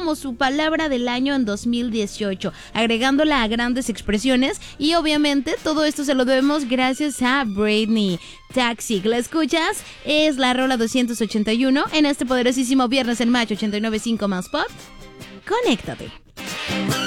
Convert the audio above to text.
como su palabra del año en 2018, agregándola a grandes expresiones, y obviamente todo esto se lo debemos gracias a Britney. Taxi, ¿la escuchas? Es la rola 281 en este poderosísimo viernes en Match 89.5 más Pop. Conéctate.